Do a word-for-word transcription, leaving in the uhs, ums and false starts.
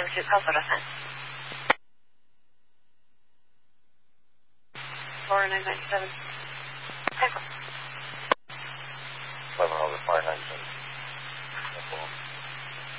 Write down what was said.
one two, call photo sign. four nine nine seven. Okay. eleven over five nine seven.